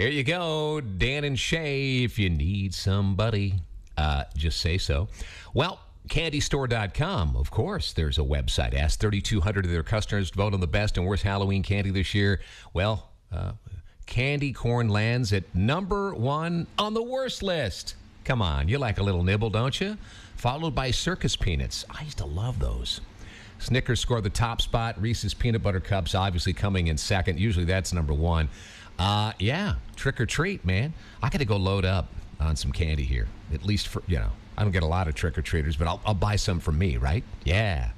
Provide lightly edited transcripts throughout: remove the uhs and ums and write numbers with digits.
Here you go, Dan and Shay. If you need somebody, just say so. Well, CandyStore.com, of course, there's a website. Ask 3,200 of their customers to vote on the best and worst Halloween candy this year. Well, candy corn lands at number 1 on the worst list. Come on, you like a little nibble, don't you? Followed by Circus Peanuts. I used to love those. Snickers score the top spot. Reese's Peanut Butter Cups obviously coming in second. Usually that's number 1. Yeah, trick or treat, man. I got to go load up on some candy here. At least for, I don't get a lot of trick or treaters, but I'll buy some for me, right? Yeah.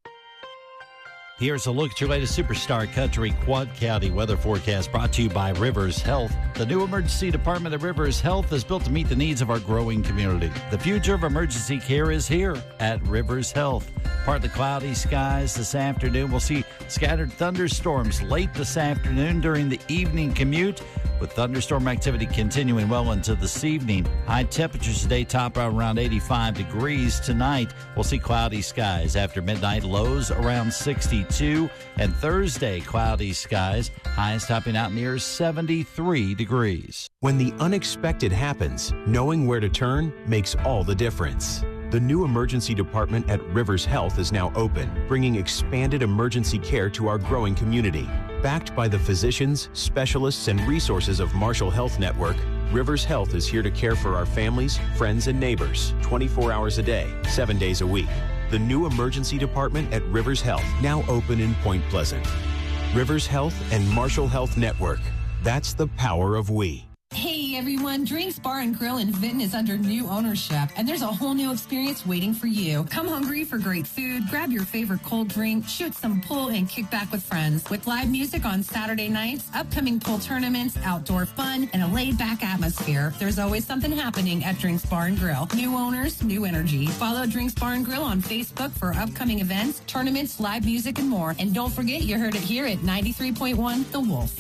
Here's a look at your latest Superstar Country Quad County weather forecast brought to you by Rivers Health. The new emergency department at Rivers Health is built to meet the needs of our growing community. The future of emergency care is here at Rivers Health. Partly cloudy skies this afternoon. We'll see scattered thunderstorms late this afternoon during the evening commute, with thunderstorm activity continuing well into this evening. High temperatures today top out around 85 degrees. Tonight, we'll see cloudy skies after midnight, lows around 62. And Thursday, cloudy skies, highs topping out near 73 degrees. When the unexpected happens, knowing where to turn makes all the difference. The new emergency department at Rivers Health is now open, bringing expanded emergency care to our growing community. Backed by the physicians, specialists, and resources of Marshall Health Network, Rivers Health is here to care for our families, friends, and neighbors 24 hours a day, 7 days a week. The new emergency department at Rivers Health, now open in Point Pleasant. Rivers Health and Marshall Health Network. That's the power of we. Hey everyone, Drinks Bar and Grill in Vinton is under new ownership, and there's a whole new experience waiting for you. Come hungry for great food, grab your favorite cold drink, shoot some pool, and kick back with friends. With live music on Saturday nights, upcoming pool tournaments, outdoor fun, and a laid-back atmosphere, there's always something happening at Drinks Bar and Grill. New owners, new energy. Follow Drinks Bar and Grill on Facebook for upcoming events, tournaments, live music, and more. And don't forget, you heard it here at 93.1 The Wolf.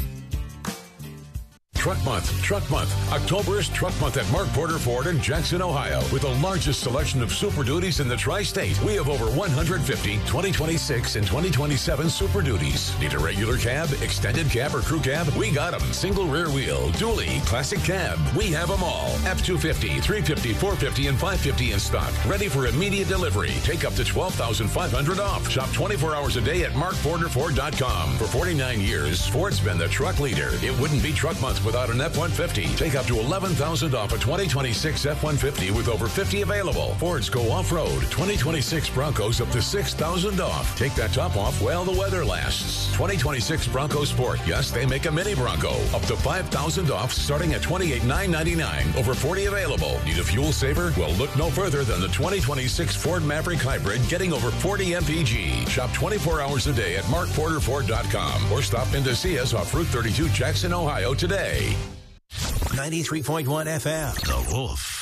Truck Month. October is Truck Month at Mark Porter Ford in Jackson, Ohio. With the largest selection of Super Duties in the Tri-State, we have over 150 2026 and 2027 Super Duties. Need a regular cab, extended cab, or crew cab? We got them. Single rear wheel, dually, classic cab. We have them all. F-250, 350, 450, and 550 in stock. Ready for immediate delivery. Take up to $12,500 off. Shop 24 hours a day at markporterford.com. For 49 years, Ford's been the truck leader. It wouldn't be Truck Month without an F-150. Take up to $11,000 off a 2026 F-150 with over 50 available. Fords go off-road. 2026 Broncos up to $6,000 off. Take that top off while the weather lasts. 2026 Bronco Sport. Yes, they make a mini Bronco. Up to $5,000 off starting at $28,999. Over 40 available. Need a fuel saver? Well, look no further than the 2026 Ford Maverick Hybrid getting over 40 mpg. Shop 24 hours a day at markporterford.com or stop in to see us off Route 32 Jackson, Ohio today. 93.1 FM. The Wolf.